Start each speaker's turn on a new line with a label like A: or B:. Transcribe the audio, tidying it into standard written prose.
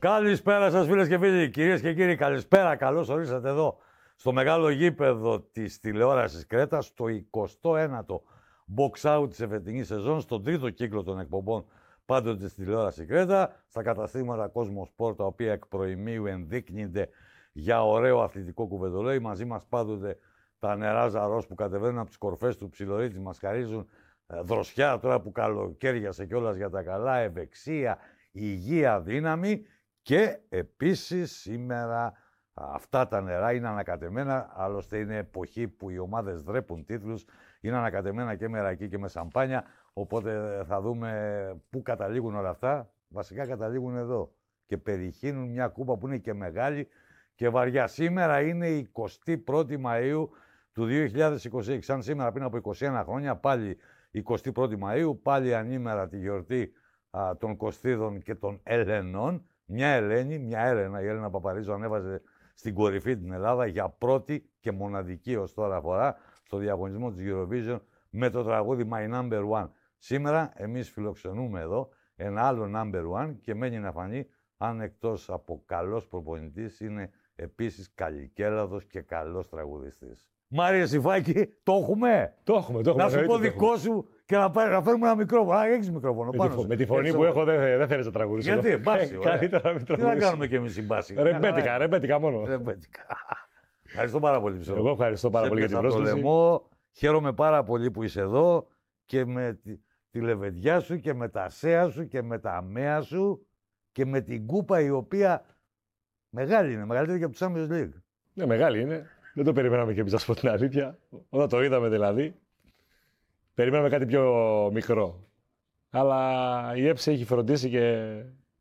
A: Καλησπέρα σας φίλες και φίλοι, κυρίες και κύριοι, καλησπέρα, καλώς ορίσατε εδώ στο μεγάλο γήπεδο της τηλεόρασης Κρέτας, στο 29ο box out της εφετινής σεζόν, στον τρίτο κύκλο των εκπομπών πάντοτε της τηλεόρασης Κρέτα, στα καταστήματα Cosmosport, τα οποία εκ προημίου ενδείκνυνται για ωραίο αθλητικό κουβεντολόι. Μαζί μας πάντοτε τα νερά Ζαρός που κατεβαίνουν από τις κορφές του Ψιλορίτης, μας χαρίζουν δροσιά τώρα που καλοκαίριασε κιόλας για τα καλά, ευεξία, υγεία, δύναμη. Και επίσης σήμερα αυτά τα νερά είναι ανακατεμένα, άλλωστε είναι εποχή που οι ομάδες δρέπουν τίτλους, είναι ανακατεμένα και με ρακί και με σαμπάνια, οπότε θα δούμε πού καταλήγουν όλα αυτά. Βασικά καταλήγουν εδώ και περιχύνουν μια κούπα που είναι και μεγάλη και βαριά. Σήμερα είναι η 21η Μαΐου του 2026, σαν σήμερα πριν από 21 χρόνια, πάλι 21η Μαΐου, πάλι ανήμερα τη γιορτή των Κωστίδων και των Ελενών. Μια Ελένη, μια Έλενα, η Έλενα Παπαρίζου ανέβαζε στην κορυφή την Ελλάδα για πρώτη και μοναδική ως τώρα φορά στο διαγωνισμό της Eurovision με το τραγούδι My Number One. Σήμερα εμείς φιλοξενούμε εδώ ένα άλλο Number One και μένει να φανεί αν εκτός από καλός προπονητής είναι επίσης καλλικέλαδος και καλός τραγουδιστής. Μάρια Σιφάκη, το έχουμε!
B: Το έχουμε.
A: Να σου πω δικό σου και να φέρουμε ένα μικρόφωνο. Έχεις μικρόφωνο πάνω σου.
B: Με τη φωνή που έχω δεν θέλεις να τραγουδήσω.
A: Γιατί, μπάση,
B: καλύτερα να μην
A: τι να
B: τραγουδήσω.
A: κάνουμε κι εμείς συμπάση.
B: Ρεμπέτικα μόνο.
A: Ρεμπέτικα. Ευχαριστώ πάρα πολύ.
B: Εγώ ευχαριστώ πάρα πολύ για την πρόσκληση.
A: Λαιμό. Χαίρομαι πάρα πολύ που είσαι εδώ και με τη λεβεντιά σου και με τα ασέα σου και με τα αμαία σου και με την κούπα η οποία μεγάλη είναι, μεγαλύτερη και από το Champions League.
B: Ναι, μεγάλη είναι. Δεν το περιμέναμε και εμείς, να σου πω την αλήθεια. Όταν το είδαμε δηλαδή, περιμέναμε κάτι πιο μικρό. Αλλά η ΕΠΣ έχει φροντίσει και